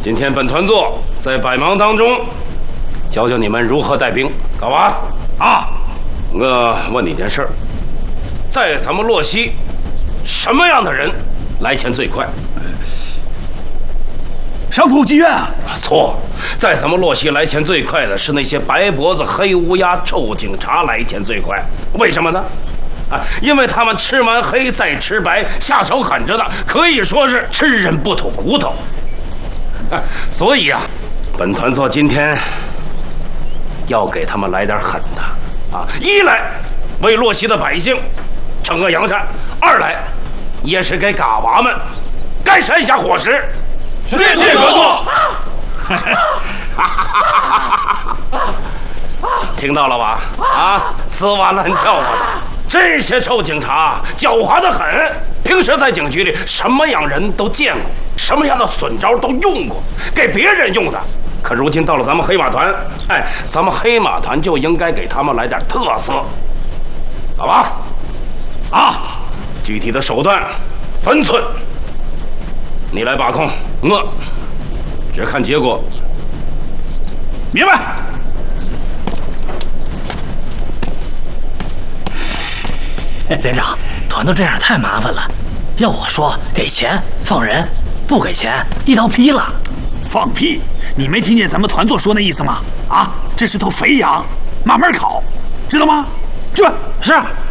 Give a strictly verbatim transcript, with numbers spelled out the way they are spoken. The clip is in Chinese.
今天本团座在百忙当中，教教你们如何带兵，搞吧？ 啊！ 我问你件事儿，在咱们洛西，什么样的人来钱最快？ 商铺妓院啊？ 错，在咱们洛西来钱最快的是那些白脖子、黑乌鸦、臭警察来钱最快。为什么呢？啊，因为他们吃完黑再吃白，下手狠着的，可以说是吃人不吐骨头。啊，所以啊，本团座今天要给他们来点狠的啊！一来为洛西的百姓惩恶扬善，二来也是给嘎娃们该闪下伙食。 谢谢合作。 听到了吧？啊，呲哇乱叫唤的这些臭警察狡猾的很，平时在警局里什么样人都见过，什么样的损招都用过，给别人用的。可如今到了咱们黑马团，哎，咱们黑马团就应该给他们来点特色，好吧？啊，具体的手段分寸你来把控，我只看结果。 明白。 连长，团都这样太麻烦了。要我说，给钱放人，不给钱一刀劈了。 放屁！你没听见咱们团座说那意思吗？啊，这是头肥羊，慢慢烤，知道吗？去吧。 是。